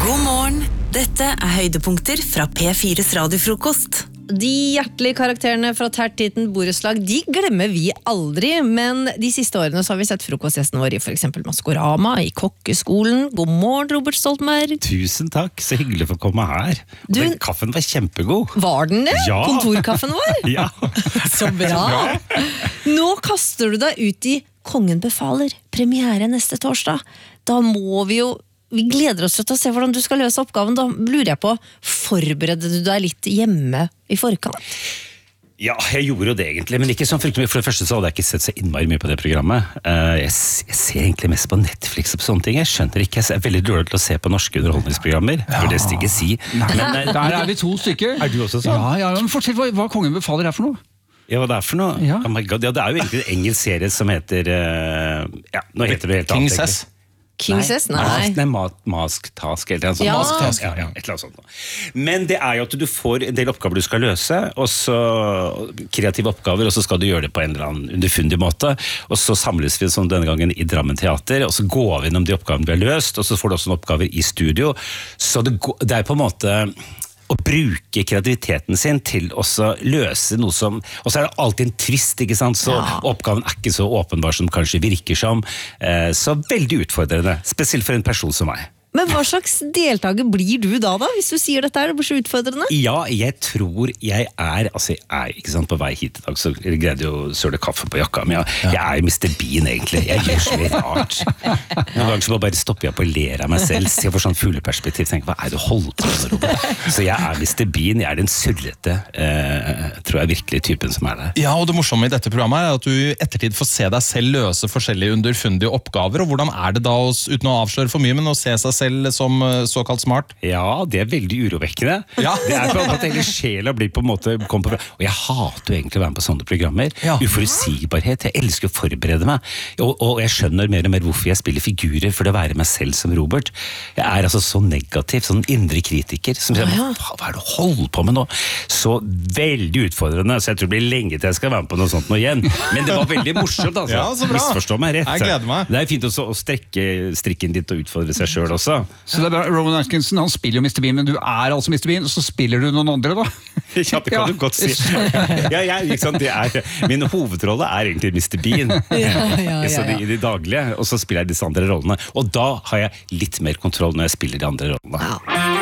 God morgen, dette høydepunkter fra P4's radiofrokost. De hjertelige karakterene fra Tertitten borettslag, de glemmer vi aldri, men de siste årene så har vi sett frokostgjesten vår i for eksempel Maskorama, i kokkeskolen. God morgen, Robert Stoltenberg. Tusen takk, så hyggelig for å komme her. Og den kaffen var kjempegod. Var den det? Ja. Kontorkaffen vår? Ja. Så bra. Nå kaster du deg ut i Kongen befaler, premiere neste torsdag. Da må vi gleder oss til å se hvordan du skal løse oppgaven. Da lurer jeg på, forberedte du deg litt hjemme i forkant? Ja, jeg gjorde jo det egentlig, men ikke sånn fryktelig. For det første så hadde jeg ikke sett så innmari mye på det programmet. Jeg ser egentlig mest på Netflix og på sånne ting. Jeg skjønner ikke, jeg er veldig dårlig til å se på norske underholdningsprogrammer. Ja. For det skal ikke si. Men, der vi 2 stykker. Er du også sånn? Ja, men fortell hva Kongen befaler for noe. Ja, hva det for noe? Ja. Oh my God. Ja, det er jo egentlig en engelsk serie som heter, nå heter det helt annet. King's King's? Nei. Mask Task eller noe sånt. Ja. Mask Task, ja, et eller annet sånt. Men det er jo at du får en del oppgaver du skal løse, og så kreative oppgaver, og så skal du gjøre det på en eller annen underfundig måte, og så samles vi som denne gangen i Drammen Teater, og så går vi gjennom de oppgavene vi har løst, og så får du også noen oppgaver i studio, så det er på en måte å bruke kreativiteten sin til å løse noe som, og så er det alltid en twist, ikke sant, så oppgaven er ikke så åpenbar som kanskje virker som, så veldig utfordrende, spesielt for en person som meg. Men hva slags deltaker blir du da, hvis du sier dette det blir så utfordrende? Ja, jeg tror jeg er ikke sant, på vei hit i dag, så greide jeg å søle kaffe på jakka, men jeg er Mr. Bean egentlig, jeg gjør så mye rart. Noen ganger så bare stopper jeg på å ler av meg selv, ser for sånn fugleperspektiv, tenker, hva er det du holder på med, Robert? Så jeg er Mr. Bean, jeg er den surrete, tror jeg virkelig typen som er der. Ja, og det morsomme i dette programmet er at du i ettertid får se deg selv løse forskjellige underfundige oppgaver, og hvordan er det da, uten å avsløre for mye, men å se seg selv som såkalt smart? Ja, det er veldig urovekkende. Ja. Det er på en måte hele sjela blir på en måte og jeg hater jo egentlig å være med på sånne programmer. Ja. Uforutsigbarhet, jeg elsker å forberede meg. Og jeg skjønner mer og mer hvorfor jeg spiller figurer for å være meg selv som Robert. Jeg er altså så negativ, sånn indre kritiker, som sier, hva er det du holder på med nå? Så veldig utfordrende, så jeg tror det blir lenge til jeg skal være med på noe sånt nå igjen. Men det var veldig morsomt, altså. Ja, så bra. Misforstå meg rett. Jeg gleder meg. Det er fint også å strekke strikken ditt og utfordre seg selv også. Så det er bra, Rowan Atkinson, han spiller jo Mr. Bean, men du er altså Mr. Bean, og så spiller du noen andre da? Ja, det kan du godt si. Liksom, min hovedrolle er egentlig Mr. Bean. Så i de daglige, og så spiller jeg disse andre rollene. Og da har jeg litt mer kontroll når jeg spiller de andre rollene.